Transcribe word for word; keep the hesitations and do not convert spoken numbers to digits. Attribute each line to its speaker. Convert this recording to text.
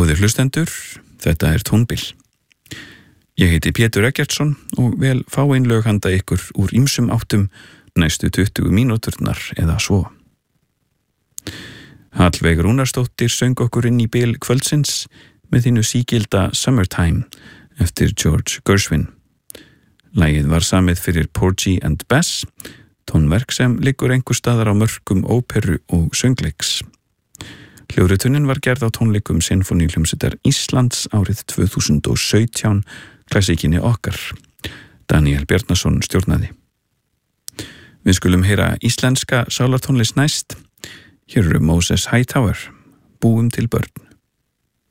Speaker 1: Góðir hlustendur, þetta er Tónbil. Ég heiti Pétur Eggertsson og vel fáein lög handa ykkur úr ýmsum áttum næstu tuttugu mínúturnar eða svo. Hallveig Rúnarsdóttir söng okkur inn í bil kvöldsins með þínu sígilda Summertime eftir George Gershwin. Lagið var samið fyrir Porgy and Bess, tónverk sem liggur einhver staðar á mörkum óperu og söngleiks. Hljóðritunin var gerð á tónleikum Sinfóníuhljómsveitar Íslands árið tvö þúsund og sautján, klassíkinni okkar. Daniel Bjarnason stjórnaði. Við skulum heyra íslenska sálartónlist næst. Hér eru Moses Hightower, Búum til börn.